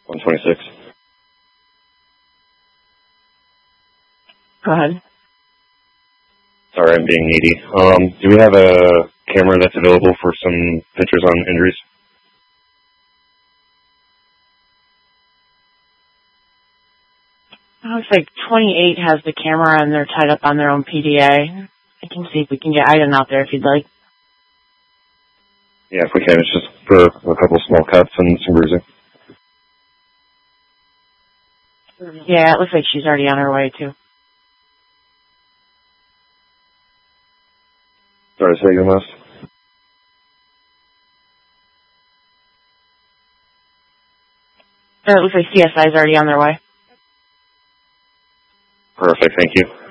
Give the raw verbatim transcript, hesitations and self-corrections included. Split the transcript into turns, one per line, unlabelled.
one twenty-six.
Go ahead.
Sorry, I'm being needy. Um, do we have a camera that's available for some pictures on injuries?
It looks like twenty-eight has the camera and they're tied up on their own P D A. I can see if we can get Iden out there if you'd like.
Yeah, if we can. It's just for a couple small cuts and some bruising.
Yeah, it looks like she's already on her way, too.
Sorry, say again, last.
It looks like C S I is already on their way.
Perfect, thank you.